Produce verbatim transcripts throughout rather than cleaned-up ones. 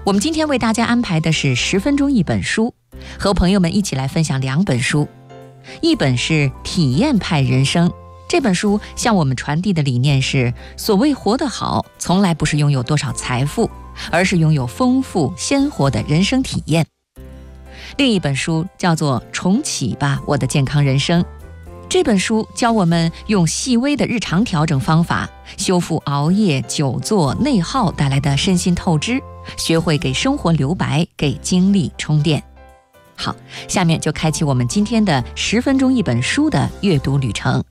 我们今天为大家安排的是十分钟一本书，和朋友们一起来分享两本书。一本是《体验派人生》，这本书向我们传递的理念是：所谓活得好，从来不是拥有多少财富，而是拥有丰富鲜活的人生体验。另一本书叫做《重启吧，我的健康人生》。这本书教我们用细微的日常调整方法，修复熬夜、久坐、内耗带来的身心透支，学会给生活留白，给精力充电。好，下面就开启我们今天的十分钟一本书的阅读旅程。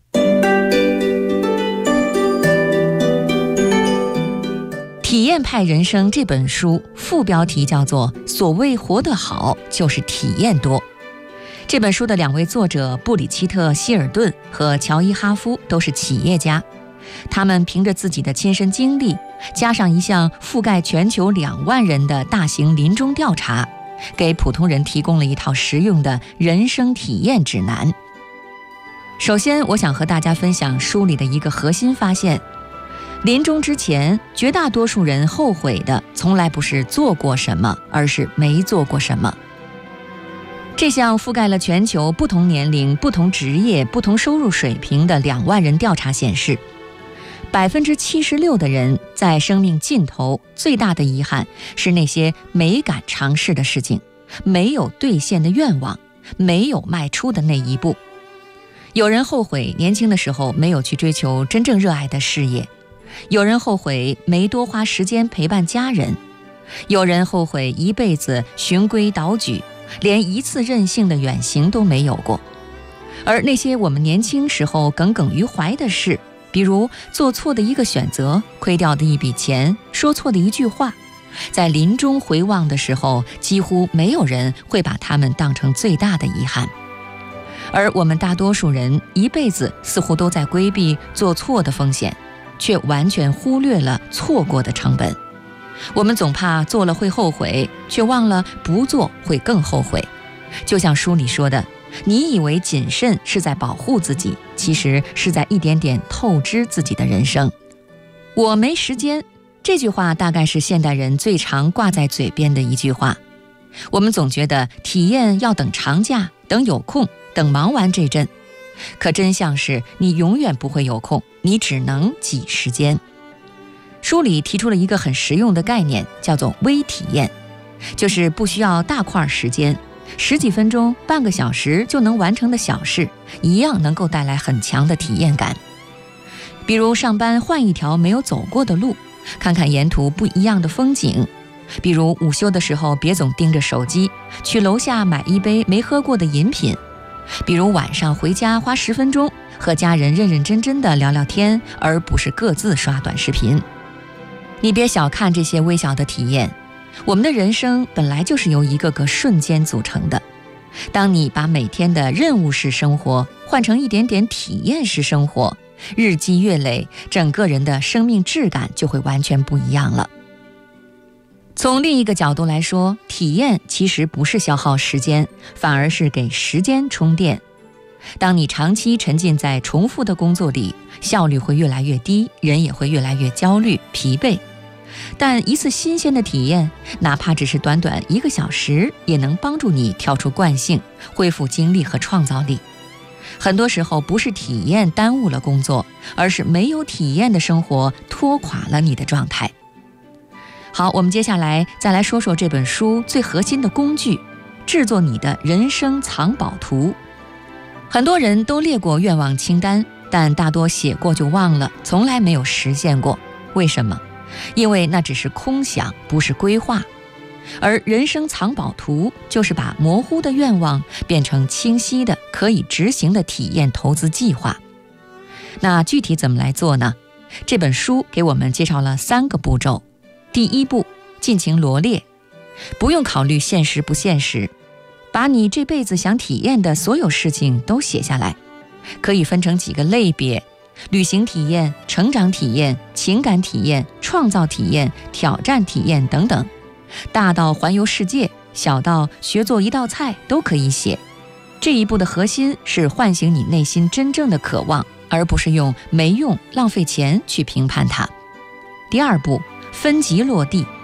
体验派人生这本书副标题叫做所谓活得好，就是体验多。这本书的两位作者布里奇特·希尔顿和乔伊·哈夫都是企业家，他们凭着自己的亲身经历，加上一项覆盖全球两万人的大型临终调查，给普通人提供了一套实用的人生体验指南。首先，我想和大家分享书里的一个核心发现：临终之前，绝大多数人后悔的从来不是做过什么，而是没做过什么。这项覆盖了全球不同年龄、不同职业、不同收入水平的两万人调查显示，百分之七十六的人在生命尽头最大的遗憾是那些没敢尝试的事情，没有兑现的愿望，没有迈出的那一步。有人后悔年轻的时候没有去追求真正热爱的事业，有人后悔没多花时间陪伴家人，有人后悔一辈子循规蹈矩，连一次任性的远行都没有过。而那些我们年轻时候耿耿于怀的事，比如做错的一个选择，亏掉的一笔钱，说错的一句话，在临终回望的时候，几乎没有人会把它们当成最大的遗憾。而我们大多数人一辈子似乎都在规避做错的风险，却完全忽略了错过的成本。我们总怕做了会后悔，却忘了不做会更后悔。就像书里说的，你以为谨慎是在保护自己，其实是在一点点透支自己的人生。我没时间，这句话大概是现代人最常挂在嘴边的一句话。我们总觉得体验要等长假，等有空，等忙完这阵。可真相是，你永远不会有空，你只能挤时间。书里提出了一个很实用的概念，叫做微体验，就是不需要大块时间，十几分钟、半个小时就能完成的小事，一样能够带来很强的体验感。比如上班换一条没有走过的路，看看沿途不一样的风景；比如午休的时候别总盯着手机，去楼下买一杯没喝过的饮品；比如晚上回家花十分钟和家人认认真真的聊聊天，而不是各自刷短视频。你别小看这些微小的体验，我们的人生本来就是由一个个瞬间组成的。当你把每天的任务式生活换成一点点体验式生活，日积月累，整个人的生命质感就会完全不一样了。从另一个角度来说，体验其实不是消耗时间，反而是给时间充电。当你长期沉浸在重复的工作里，效率会越来越低，人也会越来越焦虑、疲惫。但一次新鲜的体验，哪怕只是短短一个小时，也能帮助你跳出惯性，恢复精力和创造力。很多时候不是体验耽误了工作，而是没有体验的生活拖垮了你的状态。好，我们接下来再来说说这本书最核心的工具，制作你的人生藏宝图。很多人都列过愿望清单，但大多写过就忘了，从来没有实现过。为什么？因为那只是空想，不是规划。而人生藏宝图就是把模糊的愿望变成清晰的、可以执行的体验投资计划。那具体怎么来做呢？这本书给我们介绍了三个步骤。第一步，尽情罗列，不用考虑现实不现实，把你这辈子想体验的所有事情都写下来，可以分成几个类别：旅行体验、成长体验、情感体验、创造体验、挑战体验等等。大到环游世界，小到学做一道菜都可以写。这一步的核心是唤醒你内心真正的渴望，而不是用没用、浪费钱去评判它。第二步，分级落地，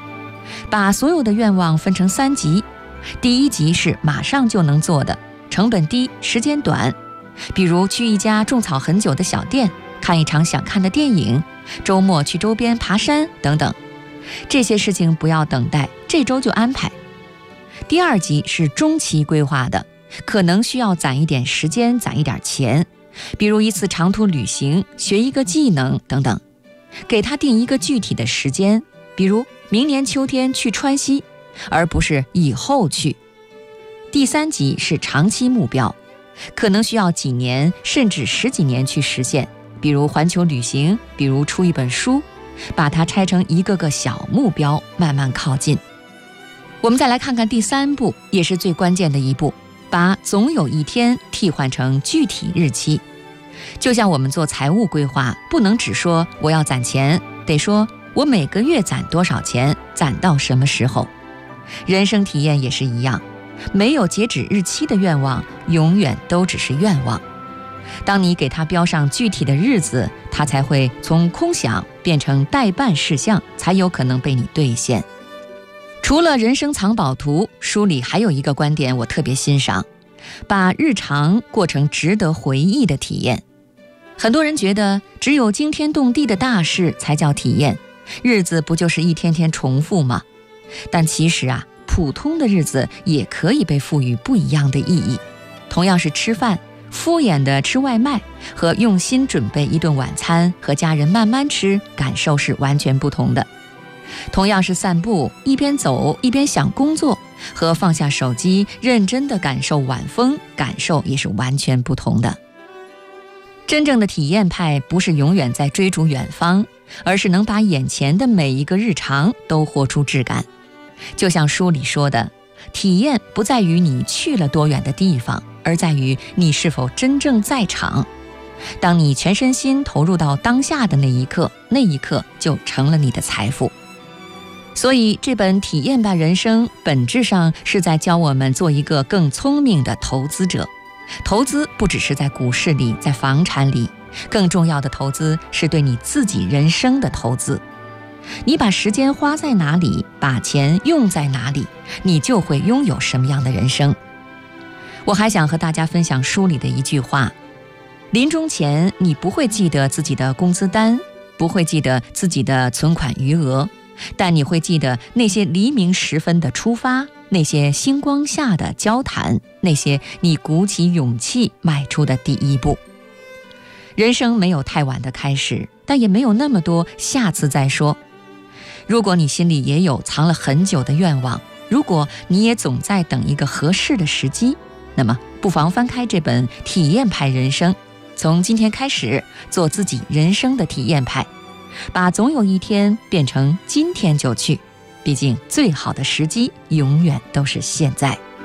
把所有的愿望分成三级，第一级是马上就能做的，成本低，时间短，比如去一家种草很久的小店，看一场想看的电影，周末去周边爬山等等。这些事情不要等待，这周就安排。第二级是中期规划的，可能需要攒一点时间，攒一点钱，比如一次长途旅行，学一个技能等等。给他定一个具体的时间，比如明年秋天去川西，而不是以后去。第三级是长期目标，可能需要几年甚至十几年去实现，比如环球旅行，比如出一本书，把它拆成一个个小目标，慢慢靠近。我们再来看看第三步，也是最关键的一步，把总有一天替换成具体日期。就像我们做财务规划，不能只说我要攒钱，得说我每个月攒多少钱，攒到什么时候。人生体验也是一样，没有截止日期的愿望，永远都只是愿望。当你给它标上具体的日子，它才会从空想变成待办事项，才有可能被你兑现。除了人生藏宝图，书里还有一个观点我特别欣赏，把日常过成值得回忆的体验。很多人觉得只有惊天动地的大事才叫体验，日子不就是一天天重复吗？但其实啊，普通的日子也可以被赋予不一样的意义。同样是吃饭，敷衍的吃外卖和用心准备一顿晚餐，和家人慢慢吃，感受是完全不同的。同样是散步，一边走一边想工作，和放下手机认真的感受晚风，感受也是完全不同的。真正的体验派不是永远在追逐远方，而是能把眼前的每一个日常都活出质感。就像书里说的，体验不在于你去了多远的地方，而在于你是否真正在场。当你全身心投入到当下的那一刻，那一刻就成了你的财富。所以这本《体验吧人生》本质上是在教我们做一个更聪明的投资者。投资不只是在股市里，在房产里，更重要的投资是对你自己人生的投资。你把时间花在哪里，把钱用在哪里，你就会拥有什么样的人生。我还想和大家分享书里的一句话：临终前，你不会记得自己的工资单，不会记得自己的存款余额，但你会记得那些黎明时分的出发，那些星光下的交谈，那些你鼓起勇气迈出的第一步。人生没有太晚的开始，但也没有那么多下次再说。如果你心里也有藏了很久的愿望，如果你也总在等一个合适的时机，那么不妨翻开这本《体验派人生》，从今天开始做自己人生的体验派，把总有一天变成今天就去。毕竟最好的时机永远都是现在。